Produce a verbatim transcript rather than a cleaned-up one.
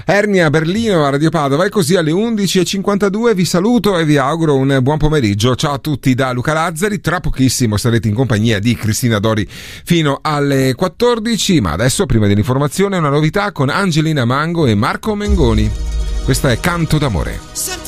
Ernia Berlino a Radio Padova, e così alle undici e cinquantadue vi saluto e vi auguro un buon pomeriggio. Ciao a tutti da Luca Lazzari, tra pochissimo sarete in compagnia di Cristina Dori fino alle quattordici, ma adesso, prima dell'informazione, una novità con Angelina Mango e Marco Mengoni. Questa è Canto d'amore.